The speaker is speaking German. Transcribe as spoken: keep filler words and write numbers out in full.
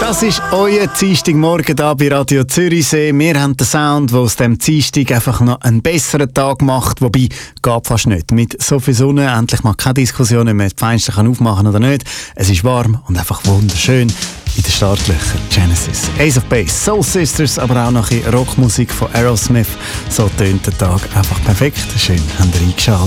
Das ist euer Dienstagmorgen hier bei Radio Zürichsee. Wir haben den Sound, der aus dem Dienstag einfach noch einen besseren Tag macht. Wobei, geht fast nicht. Mit so viel Sonne, endlich mal keine Diskussion, ob man die Fenster aufmachen kann oder nicht. Es ist warm und einfach wunderschön. In den Startlöchern Genesis, Ace of Base, Soul Sisters, aber auch noch ein Rockmusik von Aerosmith. So tönt der Tag einfach perfekt. Schön, habt ihr eingeschaltet.